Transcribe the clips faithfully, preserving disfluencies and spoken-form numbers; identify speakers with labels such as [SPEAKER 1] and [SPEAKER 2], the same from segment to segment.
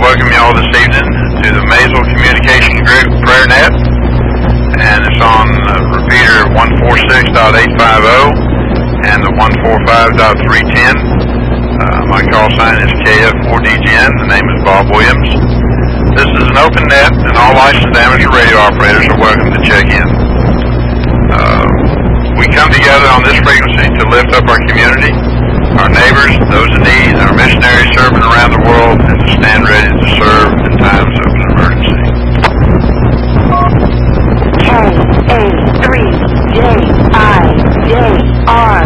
[SPEAKER 1] welcome you all this evening to the Maysville Communication Group Prayer Net, and it's on uh, repeater one forty-six dot eight fifty and the one forty-five dot three ten. Uh, my call sign is K F four D G N. The name is Bob Williams. This is an open net, and all licensed amateur radio operators are welcome to check in. Uh, we come together on this frequency to lift up our community, our neighbors, those in need, our missionaries serving around the world, and to stand ready to serve in times of an emergency.
[SPEAKER 2] K A three J I J R.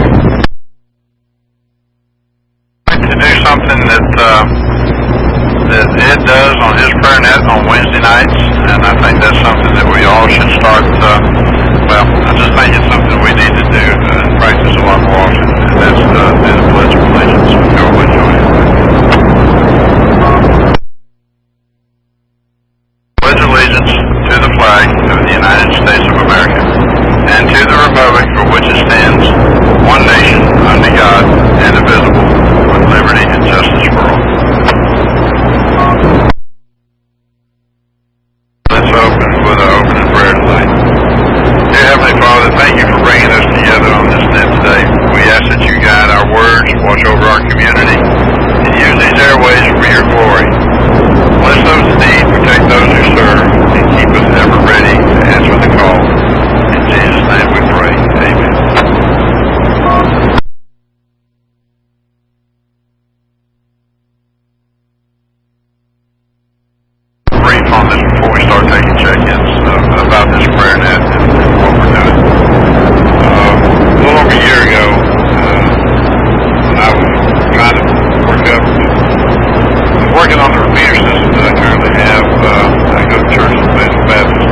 [SPEAKER 1] I'd like to do something that uh, that Ed does on his prayer net on Wednesday nights, and I think that's something that we all should start. Uh, well, I just think it's something we need to do uh, and practice a lot more often, and that's uh, do the Pledge of Allegiance. If y'all would join in. Pledge allegiance to the flag of the United States of America and to the republic for which it stands, one nation, under God, indivisible, with liberty and justice for all. Let's open with an opening prayer tonight. Dear Heavenly Father, thank you for bringing us together on this net today. We ask that you guide our words, watch over our community, and use these airways for your glory. Bless those in need, protect those who serve, and keep us ever ready to answer the call. In Jesus' name we pray. Amen. Brief on this before we start taking check-ins uh, about this prayer net and, and what we're doing. Uh, a little over a year ago, uh, when I was trying to work up, I was working on the repeater system that I currently have. Uh, I go to church at Maysville Baptist,